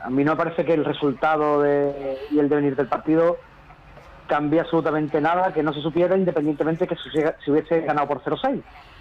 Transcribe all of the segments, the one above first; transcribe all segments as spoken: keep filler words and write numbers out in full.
a mí no me parece que el resultado de, y el devenir del partido cambie absolutamente nada, que no se supiera, independientemente de que se, se hubiese ganado por cero seis.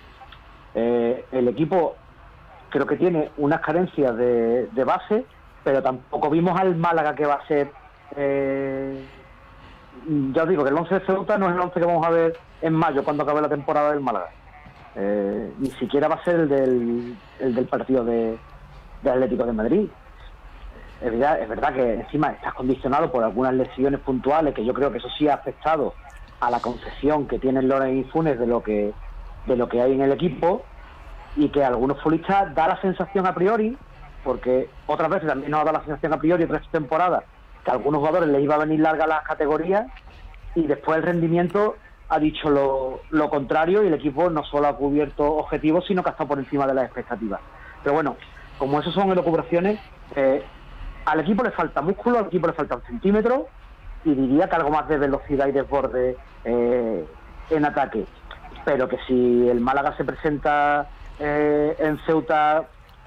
Eh, el equipo creo que tiene unas carencias de, de base, pero tampoco vimos al Málaga que va a ser... Eh, ya os digo que el once de Ceuta no es el once que vamos a ver en mayo, cuando acabe la temporada del Málaga. Eh, ni siquiera va a ser el del, el del partido de, de Atlético de Madrid. Es verdad, es verdad que encima estás condicionado por algunas lesiones puntuales, que yo creo que eso sí ha afectado a la concepción que tienen Loren y Funes de lo que de lo que hay en el equipo, y que a algunos futbolistas da la sensación a priori, porque otras veces también nos ha dado la sensación a priori otras temporadas, que a algunos jugadores les iba a venir larga las categorías, y después el rendimiento ha dicho lo, lo contrario, y el equipo no solo ha cubierto objetivos, sino que ha estado por encima de las expectativas. Pero bueno, como eso son elucubraciones, eh, al equipo le falta músculo, al equipo le faltan centímetros, y diría que algo más de velocidad y desborde eh, en ataque. Pero que si el Málaga se presenta eh, en Ceuta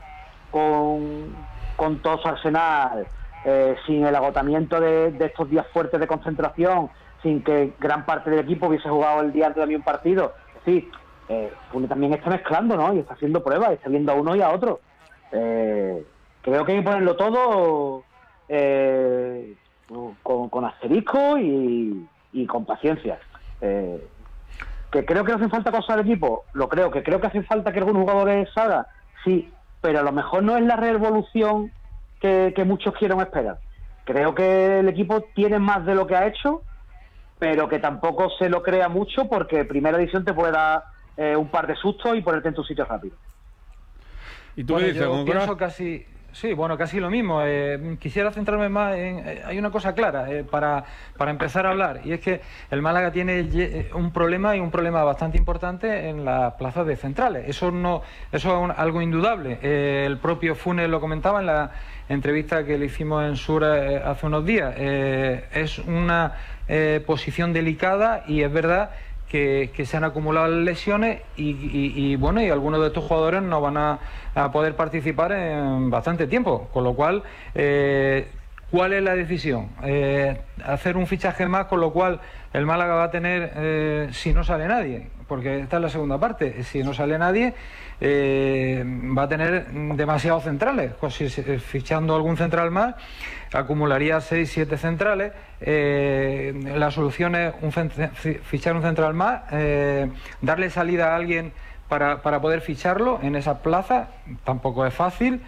con, con todo su arsenal, eh, sin el agotamiento de, de estos días fuertes de concentración, sin que gran parte del equipo hubiese jugado el día antes de mí un partido, es decir, eh, Funes también está mezclando, ¿no? Y está haciendo pruebas, y está viendo a uno y a otro. Eh, creo que hay que ponerlo todo eh, con, con asterisco y, y con paciencia. Eh, que creo que hacen falta cosas al equipo, lo creo, que creo que hace falta que algunos jugadores salgan, sí, pero a lo mejor no es la revolución que, que muchos quieren esperar. Creo que el equipo tiene más de lo que ha hecho, pero que tampoco se lo crea mucho, porque primera edición te puede dar eh, un par de sustos y ponerte en tu sitio rápido. ¿Y tú bueno, qué dices? yo pienso casi... Sí, bueno, casi lo mismo. Eh, quisiera centrarme más en... Eh, hay una cosa clara eh, para, para empezar a hablar, y es que el Málaga tiene un problema, y un problema bastante importante en las plazas de centrales. Eso no, eso es un, algo indudable. Eh, el propio Funes lo comentaba en la entrevista que le hicimos en Sur eh, hace unos días. Eh, es una eh, posición delicada, y es verdad Que, que se han acumulado lesiones, y, y, y bueno, y algunos de estos jugadores no van a, a poder participar en bastante tiempo, con lo cual eh, ¿cuál es la decisión? Eh, hacer un fichaje más, con lo cual el Málaga va a tener, eh, si no sale nadie, porque esta es la segunda parte, si no sale nadie, eh, va a tener demasiados centrales. Pues si, fichando algún central más, acumularía seis, siete centrales. Eh, la solución es un, fichar un central más, eh, darle salida a alguien para, para poder ficharlo en esa plaza, tampoco es fácil,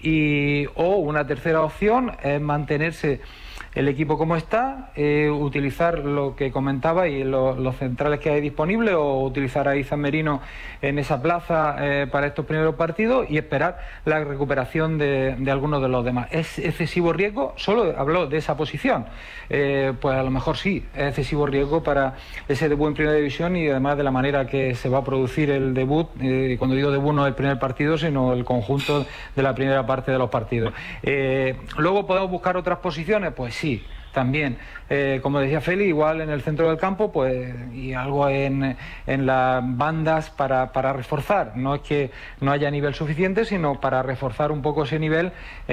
y o una tercera opción es mantenerse el equipo como está, eh, utilizar lo que comentaba y lo, los centrales que hay disponibles, o utilizar a Izan Merino en esa plaza eh, para estos primeros partidos, y esperar la recuperación de, de algunos de los demás. ¿Es excesivo riesgo? Solo habló de esa posición. Eh, pues a lo mejor sí, es excesivo riesgo para ese debut en Primera División, y además de la manera que se va a producir el debut. Eh, cuando digo debut, no el primer partido, sino el conjunto de la primera parte de los partidos. Eh, luego podemos buscar otras posiciones, pues sí. Sí, también, eh, como decía Feli, igual en el centro del campo, pues, y algo en, en las bandas para, para reforzar. No es que no haya nivel suficiente, sino para reforzar un poco ese nivel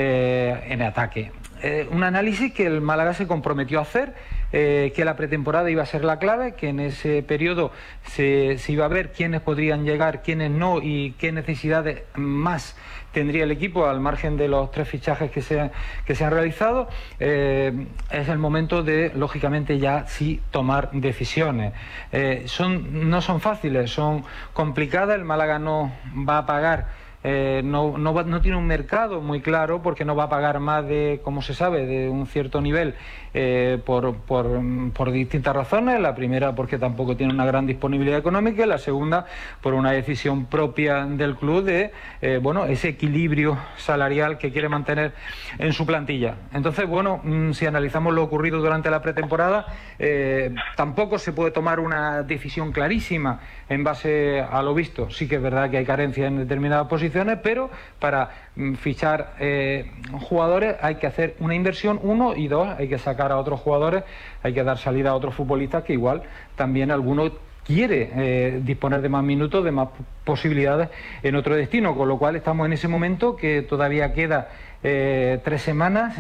eh, en ataque. Eh, un análisis que el Málaga se comprometió a hacer, eh, que la pretemporada iba a ser la clave, que en ese periodo se, se iba a ver quiénes podrían llegar, quiénes no, y qué necesidades más tendría el equipo al margen de los tres fichajes que se, que se han realizado. Eh, es el momento de, lógicamente, ya sí tomar decisiones. Eh, son, no son fáciles, son complicadas. El Málaga no va a pagar, Eh, no, no, va, no tiene un mercado muy claro, porque no va a pagar más de, como se sabe, de un cierto nivel eh, por, por, por distintas razones. La primera, porque tampoco tiene una gran disponibilidad económica, y la segunda, por una decisión propia del club de eh, bueno, ese equilibrio salarial que quiere mantener en su plantilla. Entonces, bueno, si analizamos lo ocurrido durante la pretemporada, eh, tampoco se puede tomar una decisión clarísima en base a lo visto. Sí que es verdad que hay carencias en determinadas posiciones, pero para mm, fichar eh, jugadores hay que hacer una inversión, uno, y dos, hay que sacar a otros jugadores, hay que dar salida a otros futbolistas que igual también alguno quiere eh, disponer de más minutos, de más posibilidades en otro destino, con lo cual estamos en ese momento que todavía queda eh, tres semanas